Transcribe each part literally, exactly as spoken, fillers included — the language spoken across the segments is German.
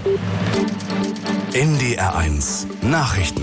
N D R eins Nachrichten.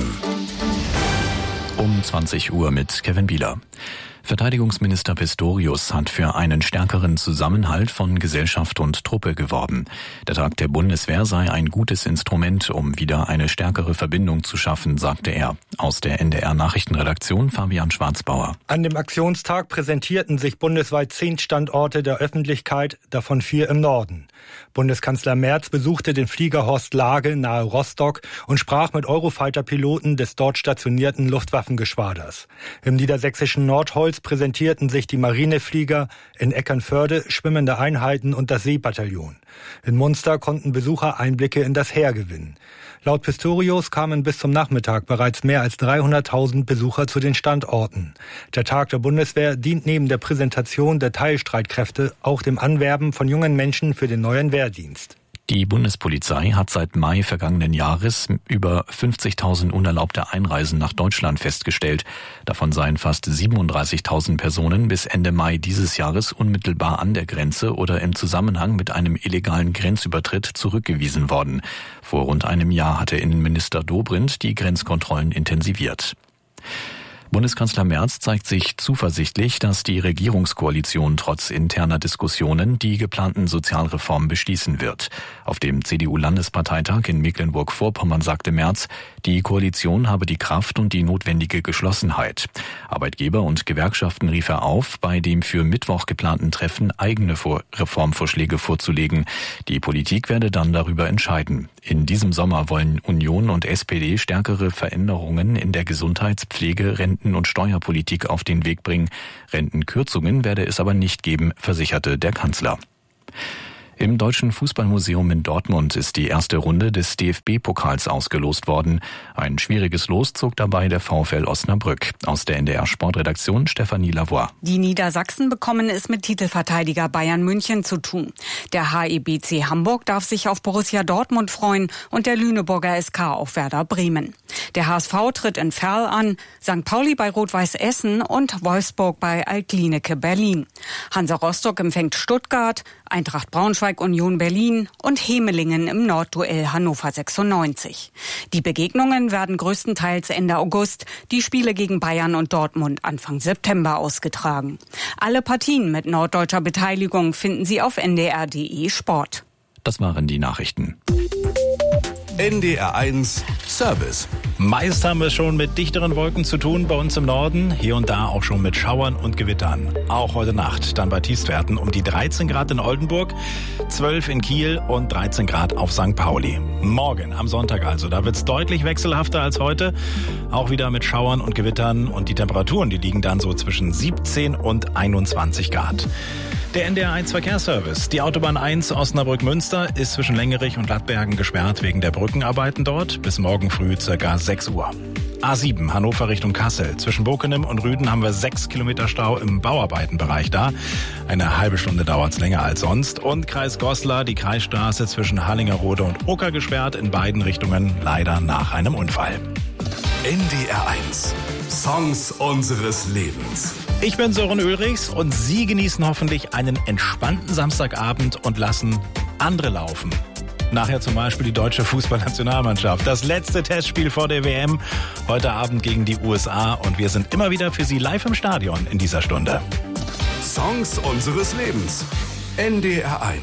Um zwanzig Uhr mit Kevin Bieler. Verteidigungsminister Pistorius hat für einen stärkeren Zusammenhalt von Gesellschaft und Truppe geworben. Der Tag der Bundeswehr sei ein gutes Instrument, um wieder eine stärkere Verbindung zu schaffen, sagte er. Aus der N D R-Nachrichtenredaktion Fabian Schwarzbauer. An dem Aktionstag präsentierten sich bundesweit zehn Standorte der Öffentlichkeit, davon vier im Norden. Bundeskanzler Merz besuchte den Flieger Horst Lage nahe Rostock und sprach mit Eurofighter-Piloten des dort stationierten Luftwaffengeschwaders. Im niedersächsischen Nordholz präsentierten sich die Marineflieger, in Eckernförde schwimmende Einheiten und das Seebataillon. In Munster konnten Besucher Einblicke in das Heer gewinnen. Laut Pistorius kamen bis zum Nachmittag bereits mehr als dreihunderttausend Besucher zu den Standorten. Der Tag der Bundeswehr dient neben der Präsentation der Teilstreitkräfte auch dem Anwerben von jungen Menschen für den neuen Wehrdienst. Die Bundespolizei hat seit Mai vergangenen Jahres über fünfzigtausend unerlaubte Einreisen nach Deutschland festgestellt. Davon seien fast siebenunddreißigtausend Personen bis Ende Mai dieses Jahres unmittelbar an der Grenze oder im Zusammenhang mit einem illegalen Grenzübertritt zurückgewiesen worden. Vor rund einem Jahr hatte Innenminister Dobrindt die Grenzkontrollen intensiviert. Bundeskanzler Merz zeigt sich zuversichtlich, dass die Regierungskoalition trotz interner Diskussionen die geplanten Sozialreformen beschließen wird. Auf dem C D U-Landesparteitag in Mecklenburg-Vorpommern sagte Merz, die Koalition habe die Kraft und die notwendige Geschlossenheit. Arbeitgeber und Gewerkschaften rief er auf, bei dem für Mittwoch geplanten Treffen eigene Reformvorschläge vorzulegen. Die Politik werde dann darüber entscheiden. In diesem Sommer wollen Union und S P D stärkere Veränderungen in der Gesundheits-, Pflege-, Renten- und Steuerpolitik auf den Weg bringen. Rentenkürzungen werde es aber nicht geben, versicherte der Kanzler. Im Deutschen Fußballmuseum in Dortmund ist die erste Runde des D F B-Pokals ausgelost worden. Ein schwieriges Los zog dabei der VfL Osnabrück. Aus der N D R-Sportredaktion Stefanie Lavoie. Die Niedersachsen bekommen es mit Titelverteidiger Bayern München zu tun. Der H E B C Hamburg darf sich auf Borussia Dortmund freuen und der Lüneburger S K auf Werder Bremen. Der H S V tritt in Verl an, Sankt Pauli bei Rot-Weiß Essen und Wolfsburg bei Altlineke Berlin. Hansa Rostock empfängt Stuttgart, Eintracht Braunschweig Union Berlin und Hemelingen im Nordduell Hannover sechsundneunzig. Die Begegnungen werden größtenteils Ende August, die Spiele gegen Bayern und Dortmund Anfang September ausgetragen. Alle Partien mit norddeutscher Beteiligung finden Sie auf n d r punkt d e Sport. Das waren die Nachrichten. N D R eins Service. Meist haben wir es schon mit dichteren Wolken zu tun bei uns im Norden, hier und da auch schon mit Schauern und Gewittern. Auch heute Nacht dann bei Tiefstwerten um die dreizehn Grad in Oldenburg, zwölf in Kiel und dreizehn Grad auf Sankt Pauli. Morgen am Sonntag also, da wird es deutlich wechselhafter als heute, auch wieder mit Schauern und Gewittern und die Temperaturen, die liegen dann so zwischen siebzehn und einundzwanzig Grad. Der N D R eins Verkehrsservice. Die Autobahn eins Osnabrück-Münster ist zwischen Längerich und Lattbergen gesperrt wegen der Brückenarbeiten dort. Bis morgen früh circa sechs Uhr. A sieben Hannover Richtung Kassel. Zwischen Bokenem und Rüden haben wir sechs Kilometer Stau im Bauarbeitenbereich da. Eine halbe Stunde dauert's länger als sonst. Und Kreis Goslar, die Kreisstraße zwischen Hallingerode und Oker gesperrt. In beiden Richtungen leider nach einem Unfall. N D R eins Songs unseres Lebens. Ich bin Sören Ulrichs und Sie genießen hoffentlich einen entspannten Samstagabend und lassen andere laufen. Nachher zum Beispiel die deutsche Fußballnationalmannschaft. Das letzte Testspiel vor der W M. Heute Abend gegen die U S A. Und wir sind immer wieder für Sie live im Stadion in dieser Stunde. Songs unseres Lebens. N D R eins.